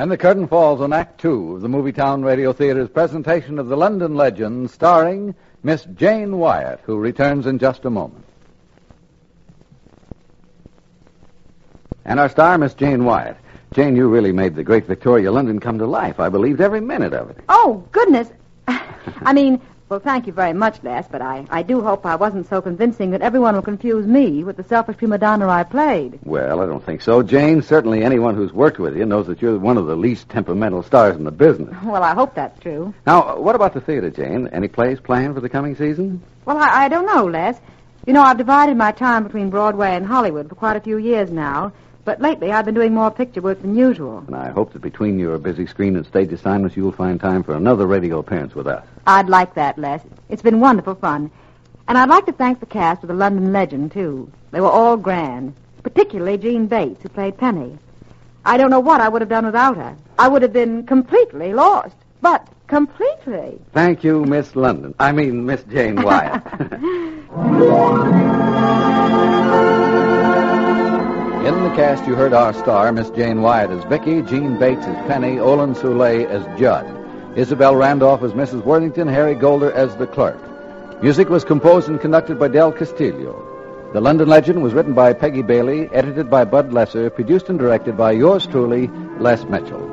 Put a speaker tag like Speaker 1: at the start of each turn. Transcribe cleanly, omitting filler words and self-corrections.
Speaker 1: And the curtain falls on Act Two of the Movietown Radio Theater's presentation of the London Legend, starring Miss Jane Wyatt, who returns in just a moment. And our star, Miss Jane Wyatt. Jane, you really made the great Victoria London come to life. I believed every minute of it.
Speaker 2: Oh, goodness. Well, thank you very much, Les, but I do hope I wasn't so convincing that everyone will confuse me with the selfish prima donna I played.
Speaker 1: Well, I don't think so, Jane. Certainly anyone who's worked with you knows that you're one of the least temperamental stars in the business.
Speaker 2: Well, I hope that's true.
Speaker 1: Now, what about the theater, Jane? Any plays planned for the coming season?
Speaker 2: Well, I don't know, Les. You know, I've divided my time between Broadway and Hollywood for quite a few years now. But lately, I've been doing more picture work than usual.
Speaker 1: And I hope that between your busy screen and stage assignments, you'll find time for another radio appearance with us.
Speaker 2: I'd like that, Les. It's been wonderful fun. And I'd like to thank the cast of The London Legend, too. They were all grand, particularly Jean Bates, who played Penny. I don't know what I would have done without her. I would have been completely lost. But completely.
Speaker 1: Thank you, Miss Jane Wyatt. In the cast, you heard our star, Miss Jane Wyatt, as Vicky, Jean Bates as Penny, Olin Soule as Judd, Isabel Randolph as Mrs. Worthington, Harry Golder as the clerk. Music was composed and conducted by Del Castillo. The London Legend was written by Peggy Bailey, edited by Bud Lesser, produced and directed by yours truly, Les Mitchell.